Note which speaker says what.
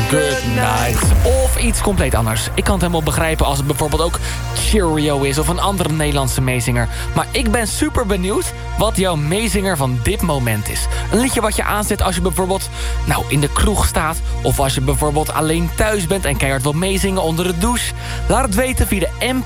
Speaker 1: Good night. Of iets compleet anders. Ik kan het helemaal begrijpen als het bijvoorbeeld ook Cheerio is of een andere Nederlandse meezinger. Maar ik ben super benieuwd wat jouw meezinger van dit moment is. Een liedje wat je aanzet als je bijvoorbeeld in de kroeg staat. Of als je bijvoorbeeld alleen thuis bent en keihard wil meezingen onder de douche. Laat het weten via de